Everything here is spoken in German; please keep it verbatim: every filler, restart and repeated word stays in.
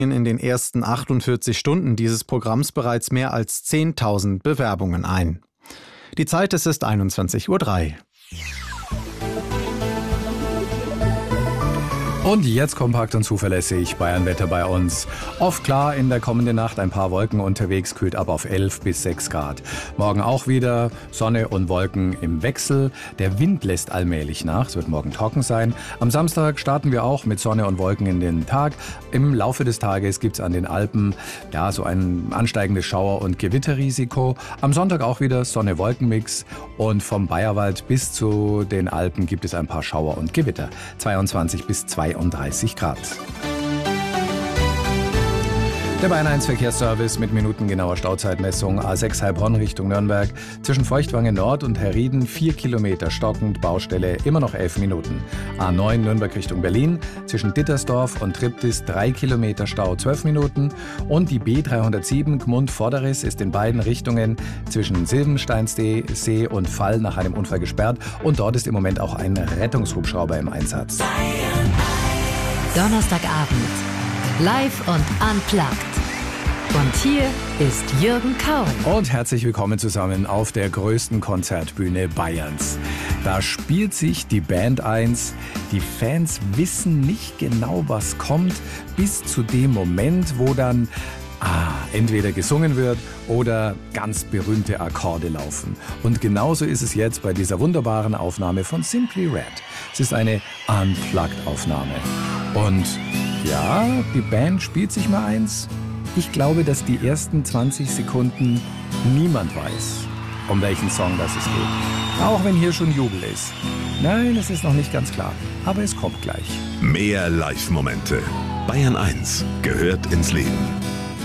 in den ersten achtundvierzig Stunden dieses Programms bereits mehr als zehntausend Bewerbungen ein. Die Zeit, es ist einundzwanzig Uhr drei. Und jetzt kompakt und zuverlässig Bayernwetter bei uns. Oft klar, in der kommenden Nacht ein paar Wolken unterwegs, kühlt ab auf elf bis sechs Grad. Morgen auch wieder Sonne und Wolken im Wechsel. Der Wind lässt allmählich nach, es wird morgen trocken sein. Am Samstag starten wir auch mit Sonne und Wolken in den Tag. Im Laufe des Tages gibt es an den Alpen ja so ein ansteigendes Schauer- und Gewitterrisiko. Am Sonntag auch wieder Sonne-Wolken-Mix und vom Bayerwald bis zu den Alpen gibt es ein paar Schauer und Gewitter. zweiundzwanzig bis zweiunddreißig Grad. Der Bayern eins Verkehrsservice mit minutengenauer Stauzeitmessung. A sechs Heilbronn Richtung Nürnberg. Zwischen Feuchtwangen Nord und Herrieden vier Kilometer stockend. Baustelle immer noch elf Minuten. A neun Nürnberg Richtung Berlin. Zwischen Dittersdorf und Triptis drei Kilometer Stau, zwölf Minuten. Und die B dreihundertsieben Gmund-Vorderes ist in beiden Richtungen zwischen Silbensteinsee See und Fall nach einem Unfall gesperrt. Und dort ist im Moment auch ein Rettungshubschrauber im Einsatz. Donnerstagabend. Live und unplugged. Und hier ist Jürgen Kauen. Und herzlich willkommen zusammen auf der größten Konzertbühne Bayerns. Da spielt sich die Band eins. Die Fans wissen nicht genau, was kommt, bis zu dem Moment, wo dann ah, entweder gesungen wird oder ganz berühmte Akkorde laufen. Und genauso ist es jetzt bei dieser wunderbaren Aufnahme von Simply Red. Es ist eine Unplugged-Aufnahme. Und ja, die Band spielt sich mal eins. Ich glaube, dass die ersten zwanzig Sekunden niemand weiß, um welchen Song das es geht. Auch wenn hier schon Jubel ist. Nein, es ist noch nicht ganz klar, aber es kommt gleich. Mehr Live-Momente. Bayern eins gehört ins Leben.